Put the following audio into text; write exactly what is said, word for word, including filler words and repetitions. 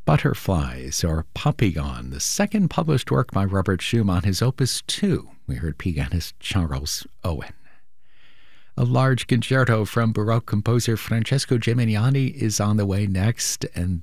Butterflies, or Papillon, the second published work by Robert Schumann, his Opus two. We heard pianist Charles Owen. A large concerto from Baroque composer Francesco Gimignani is on the way next, and